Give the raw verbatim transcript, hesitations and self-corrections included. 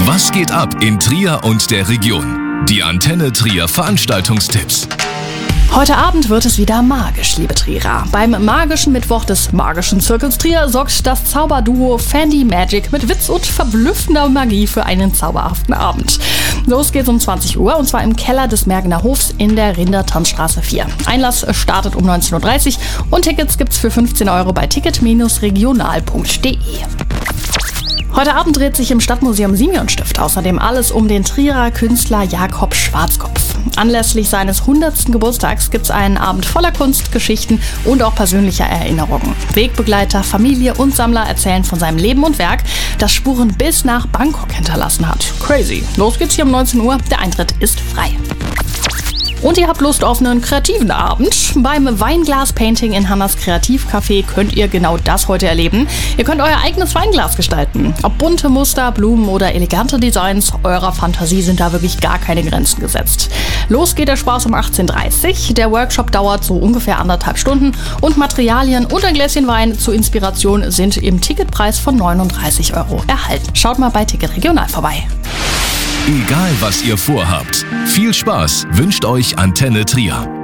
Was geht ab in Trier und der Region? Die Antenne Trier Veranstaltungstipps. Heute Abend wird es wieder magisch, liebe Trierer. Beim magischen Mittwoch des Magischen Zirkels Trier sorgt das Zauberduo Fandy Magic mit Witz und verblüffender Magie für einen zauberhaften Abend. Los geht's um zwanzig Uhr und zwar im Keller des Mergener Hofs in der Rindertannstraße vier. Einlass startet um neunzehn Uhr dreißig und Tickets gibt's für fünfzehn Euro bei ticket regional punkt de. Heute Abend dreht sich im Stadtmuseum Simeon-Stift außerdem alles um den Trierer Künstler Jakob Schwarzkopf. Anlässlich seines hundertsten Geburtstags gibt es einen Abend voller Kunst, Geschichten und auch persönlicher Erinnerungen. Wegbegleiter, Familie und Sammler erzählen von seinem Leben und Werk, das Spuren bis nach Bangkok hinterlassen hat. Crazy. Los geht's hier um neunzehn Uhr. Der Eintritt ist frei. Und ihr habt Lust auf einen kreativen Abend? Beim Weinglas-Painting in Hannas Kreativcafé könnt ihr genau das heute erleben. Ihr könnt euer eigenes Weinglas gestalten. Ob bunte Muster, Blumen oder elegante Designs, eurer Fantasie sind da wirklich gar keine Grenzen gesetzt. Los geht der Spaß um achtzehn Uhr dreißig. Der Workshop dauert so ungefähr anderthalb Stunden und Materialien und ein Gläschen Wein zur Inspiration sind im Ticketpreis von neununddreißig Euro erhalten. Schaut mal bei Ticket Regional vorbei. Egal was ihr vorhabt, viel Spaß wünscht euch Antenne Trier.